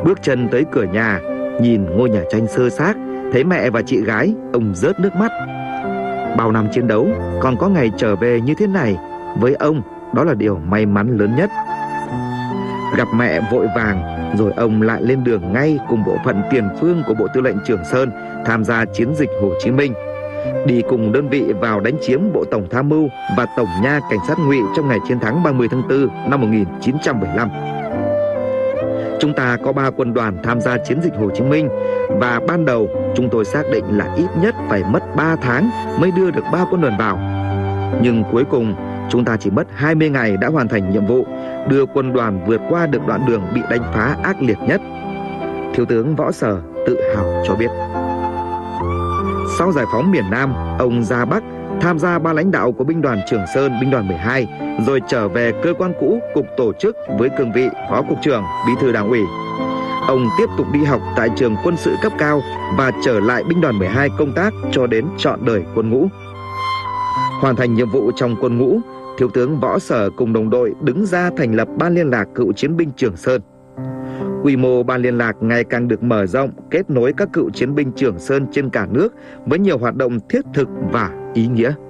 Bước chân tới cửa nhà, nhìn ngôi nhà tranh xơ xác, thấy mẹ và chị gái, ông rớt nước mắt. Bao năm chiến đấu, còn có ngày trở về như thế này, với ông đó là điều may mắn lớn nhất. Gặp mẹ vội vàng, rồi ông lại lên đường ngay cùng bộ phận tiền phương của Bộ Tư lệnh Trường Sơn tham gia chiến dịch Hồ Chí Minh, đi cùng đơn vị vào đánh chiếm Bộ Tổng Tham mưu và Tổng nha Cảnh sát Ngụy trong ngày chiến thắng 30 tháng 4 năm 1975. Chúng ta có 3 quân đoàn tham gia chiến dịch Hồ Chí Minh, và ban đầu chúng tôi xác định là ít nhất phải mất 3 tháng mới đưa được 3 quân đoàn vào. Nhưng cuối cùng chúng ta chỉ mất 20 ngày đã hoàn thành nhiệm vụ, đưa quân đoàn vượt qua được đoạn đường bị đánh phá ác liệt nhất. Thiếu tướng Võ Sở tự hào cho biết. Sau giải phóng miền Nam, ông ra Bắc tham gia ban lãnh đạo của binh đoàn Trường Sơn, binh đoàn 12, rồi trở về cơ quan cũ, cục tổ chức với cương vị phó cục trưởng, bí thư đảng ủy. Ông tiếp tục đi học tại trường quân sự cấp cao và trở lại binh đoàn 12 công tác cho đến trọn đời quân ngũ. Hoàn thành nhiệm vụ trong quân ngũ, Thiếu tướng Võ Sở cùng đồng đội đứng ra thành lập Ban liên lạc cựu chiến binh Trường Sơn. Quy mô ban liên lạc ngày càng được mở rộng, kết nối các cựu chiến binh Trường Sơn trên cả nước với nhiều hoạt động thiết thực và ý nghĩa.